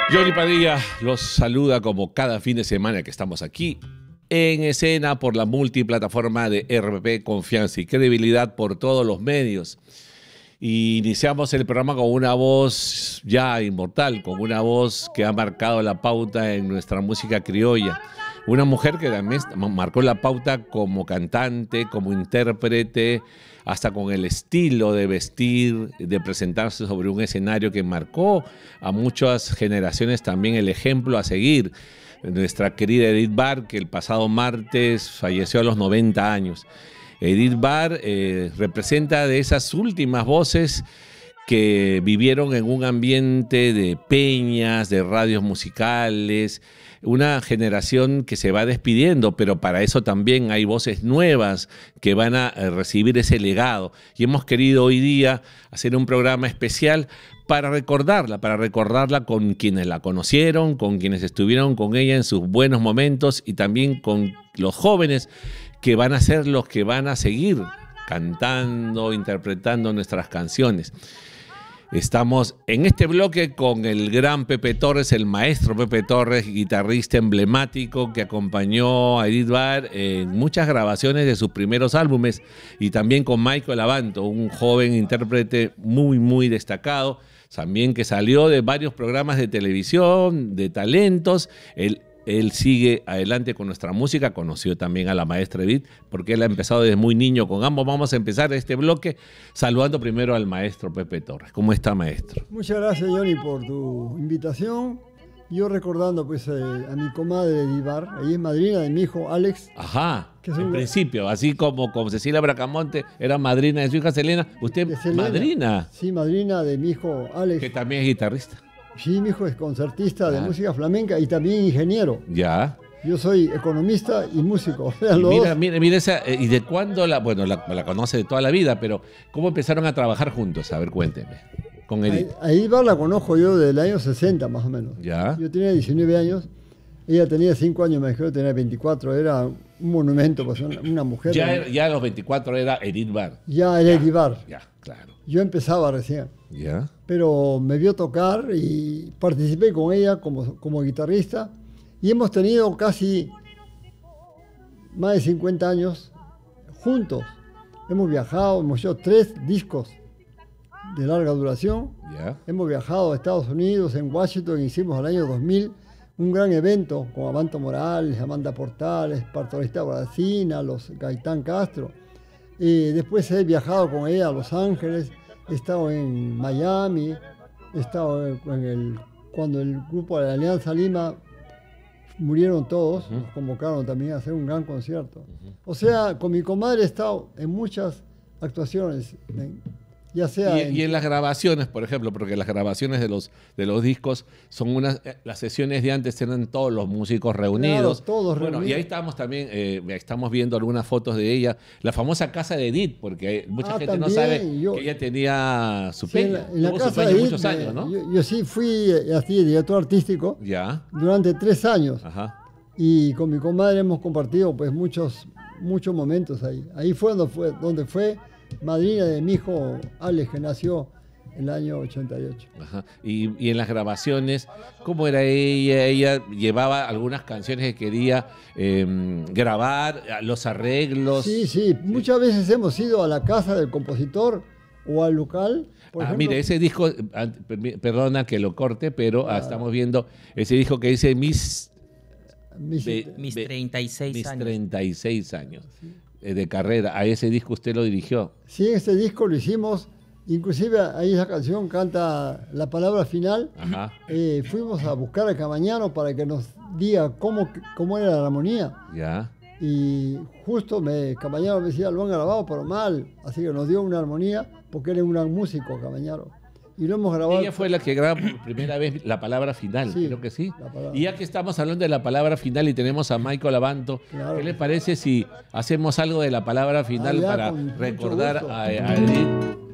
Johnny Padilla los saluda como cada fin de semana que estamos aquí en escena por la multiplataforma de RPP, confianza y credibilidad por todos los medios. Y iniciamos el programa con una voz ya inmortal, con una voz que ha marcado la pauta en nuestra música criolla. Una mujer que también marcó la pauta como cantante, como intérprete, hasta con el estilo de vestir, de presentarse sobre un escenario que marcó a muchas generaciones también el ejemplo a seguir. Nuestra querida Edith Barr, que el pasado martes falleció a los 90 años. Edith Barr representa de esas últimas voces que vivieron en un ambiente de peñas, de radios musicales, una generación que se va despidiendo, pero para eso también hay voces nuevas que van a recibir ese legado. Y hemos querido hoy día hacer un programa especial para recordarla con quienes la conocieron, con quienes estuvieron con ella en sus buenos momentos y también con los jóvenes que van a ser los que van a seguir cantando, interpretando nuestras canciones. Estamos en este bloque con el gran Pepe Torres, el maestro Pepe Torres, guitarrista emblemático que acompañó a Edith Barr en muchas grabaciones de sus primeros álbumes, y también con Michael Abanto, un joven intérprete muy destacado, también que salió de varios programas de televisión, de talentos. Él sigue adelante con nuestra música, conoció también a la maestra Edith, porque él ha empezado desde muy niño con ambos. Vamos a empezar este bloque saludando primero al maestro Pepe Torres. ¿Cómo está, maestro? Muchas gracias, Johnny, por tu invitación. Yo recordando pues a mi comadre Edith Barr, ella es madrina de mi hijo Alex. Ajá, que en principio, así como Cecilia Bracamonte era madrina de su hija Selena, ¿usted madrina? Sí, madrina de mi hijo Alex. Que también es guitarrista. Sí, mi hijo es concertista de música flamenca y también ingeniero. Ya. Yo soy economista y músico. Mira esa, ¿y de cuándo la conoce de toda la vida, pero cómo empezaron a trabajar juntos? A ver, cuénteme. Con Edith. A Edith Barr la conozco yo del año 60 más o menos. Ya. Yo tenía 19 años, ella tenía 5 años, me dijo, yo tenía 24, era un monumento, pues una mujer. Ya a los 24 era Edith Barr. Ya era Edith Barr. Ya, claro. Yo empezaba recién. Ya. Pero me vio tocar y participé con ella como guitarrista y hemos tenido casi más de 50 años juntos. Hemos viajado, hemos hecho 3 discos de larga duración. Yeah. Hemos viajado a Estados Unidos, en Washington hicimos el año 2000 un gran evento con Abanto Morales, Amanda Portales, Pastorista Brasina, los Gaitán Castro. Y después he viajado con ella a Los Ángeles. He estado en Miami, he estado cuando el grupo de la Alianza Lima murieron todos, nos convocaron también a hacer un gran concierto. O sea, con mi comadre he estado en muchas actuaciones, ya sea y en las grabaciones, por ejemplo, porque las grabaciones de los discos son las sesiones de antes eran todos los músicos reunidos. Claro, todos reunidos. Y ahí estamos también, estamos viendo algunas fotos de ella, la famosa casa de Edith, porque mucha gente también, no sabe que ella tenía su peña. En la casa de Edith, muchos años, ¿no? Yo sí fui así director artístico durante 3 años. Ajá. Y con mi comadre hemos compartido pues muchos momentos ahí. Ahí fue donde fue madrina de mi hijo Alex, que nació en el año 88. Ajá. Y en las grabaciones, ¿cómo era ella? Ella llevaba algunas canciones que quería grabar, los arreglos. Sí, muchas veces hemos ido a la casa del compositor o al local. Por ejemplo, mire, ese disco, perdona que lo corte, pero estamos viendo ese disco que dice mis 36 años. 36 años. Sí. De carrera. A ese disco usted lo dirigió. Sí, ese disco lo hicimos. Inclusive ahí esa canción canta la palabra final. Ajá. Fuimos a buscar a Camañano para que nos diga cómo era la armonía. Ya. Y justo Camañano me decía, lo han grabado pero mal. Así que nos dio una armonía porque él es un gran músico, Camañano. Y lo hemos grabado. Ella fue la que grabó por primera vez la palabra final, sí, creo que sí. Y ya que estamos hablando de la palabra final y tenemos a Michael Abanto, claro, ¿qué le parece si hacemos algo de la palabra final para recordar a Edith?